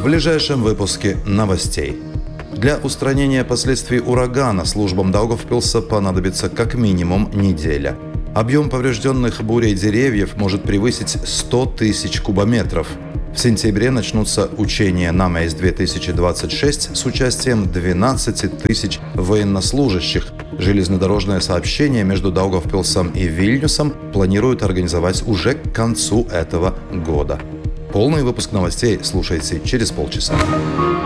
ближайшем выпуске новостей. Для устранения последствий урагана службам Даугавпилса понадобится как минимум неделя. Объем поврежденных бурей деревьев может превысить 100 тысяч кубометров. В сентябре начнутся учения «Намейс-2026» с участием 12 тысяч военнослужащих. Железнодорожное сообщение между Даугавпилсом и Вильнюсом планируют организовать уже к концу этого года. Полный выпуск новостей слушайте через полчаса.